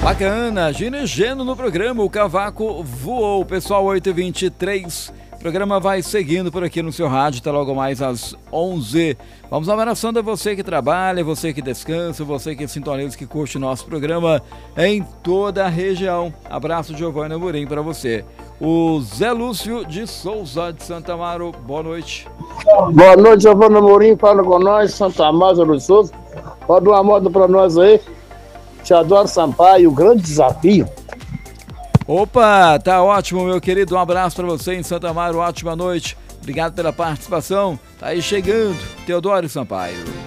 Bacana, Ginegeno no programa, o cavaco voou. Pessoal, 8h23, o programa vai seguindo por aqui no seu rádio, até logo mais às 11. Vamos abraçando a você que trabalha, você que descansa, você que sintoniza, que curte o nosso programa em toda a região. Abraço, Giovanna Amorim, para você. O Zé Lúcio de Souza, de Santa Amaro, boa noite. Boa noite, Giovanna Amorim, fala com nós, Santa Amaro do Souza. Pode uma moda para nós aí. Teodoro Sampaio, o grande desafio. Opa, tá ótimo, meu querido. Um abraço para você em Santa Amaro, ótima noite. Obrigado pela participação. Tá aí chegando, Teodoro Sampaio.